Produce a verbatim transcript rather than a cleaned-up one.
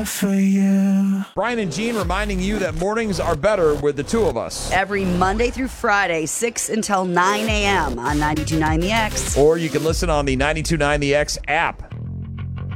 for you. Brian and Gene reminding you that mornings are better with the two of us. Every Monday through Friday, six until nine a.m. on ninety-two point nine The X. Or you can listen on the ninety-two point nine The X app.